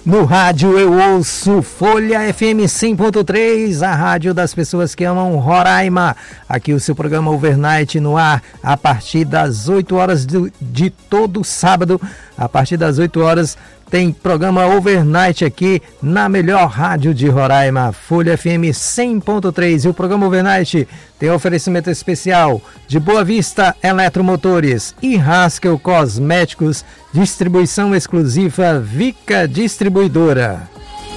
No rádio eu ouço Folha FM 100.3, a rádio das pessoas que amam Roraima. Aqui o seu programa Overnight no ar, a partir das 8 horas de todo sábado. A partir das 8 horas tem programa Overnight aqui na melhor rádio de Roraima, Folha FM 100.3. E o programa Overnight tem oferecimento especial de Boa Vista Eletromotores e Haskell Cosméticos, distribuição exclusiva Vica Distribuidora.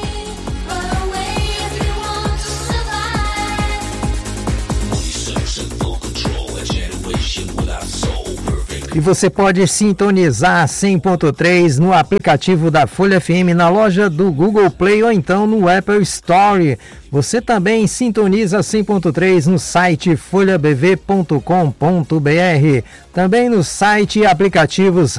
E você pode sintonizar 100.3 no aplicativo da Folha FM, na loja do Google Play ou então no Apple Store. Você também sintoniza 100.3 no site folhabv.com.br, também no site e aplicativos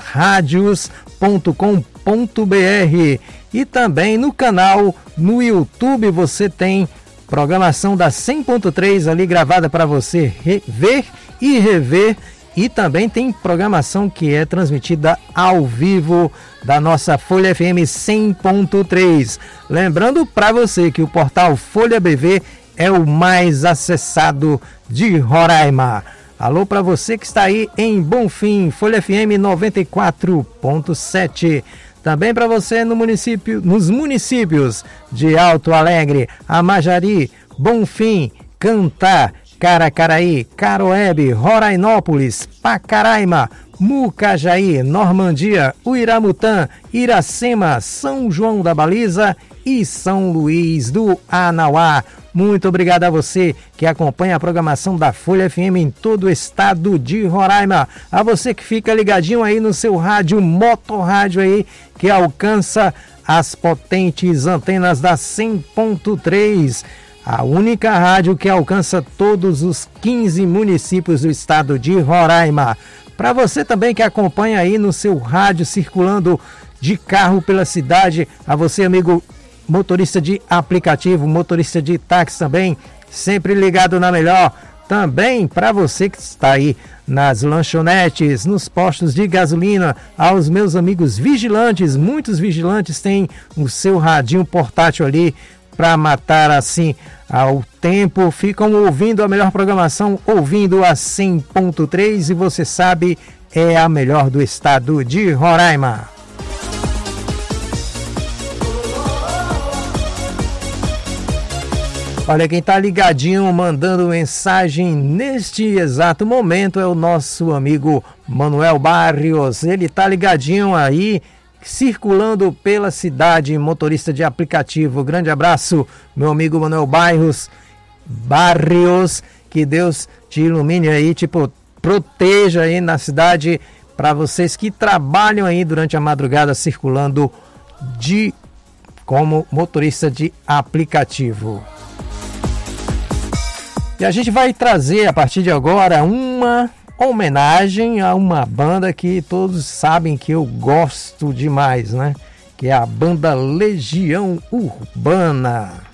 radios.com.br e também no canal no YouTube. Você tem programação da 100.3 ali gravada para você ver e rever. E também tem programação que é transmitida ao vivo da nossa Folha FM 100.3. Lembrando para você que o portal Folha BV é o mais acessado de Roraima. Alô para você que está aí em Bonfim, Folha FM 94.7. Também para você nos municípios de Alto Alegre, Amajari, Bonfim, Cantá, Caracaraí, Caroebe, Rorainópolis, Pacaraima, Mucajaí, Normandia, Uiramutã, Iracema, São João da Baliza e São Luís do Anauá. Muito obrigado a você que acompanha a programação da Folha FM em todo o estado de Roraima. A você que fica ligadinho aí no seu rádio, motorrádio aí, que alcança as potentes antenas da 100.3. A única rádio que alcança todos os 15 municípios do estado de Roraima. Para você também que acompanha aí no seu rádio circulando de carro pela cidade, a você amigo motorista de aplicativo, motorista de táxi também, sempre ligado na melhor. Também para você que está aí nas lanchonetes, nos postos de gasolina, aos meus amigos vigilantes, muitos vigilantes têm o seu radinho portátil ali para matar assim ao tempo, ficam ouvindo a melhor programação, ouvindo a 100.3 e você sabe, é a melhor do estado de Roraima. Olha, quem tá ligadinho, mandando mensagem neste exato momento é o nosso amigo Manuel Barrios. Ele tá ligadinho aí, circulando pela cidade, motorista de aplicativo. Grande abraço, meu amigo Manuel Barrios, que Deus te ilumine aí, te proteja aí na cidade, para vocês que trabalham aí durante a madrugada circulando como motorista de aplicativo. E a gente vai trazer a partir de agora uma homenagem a uma banda que todos sabem que eu gosto demais, né? Que é a banda Legião Urbana.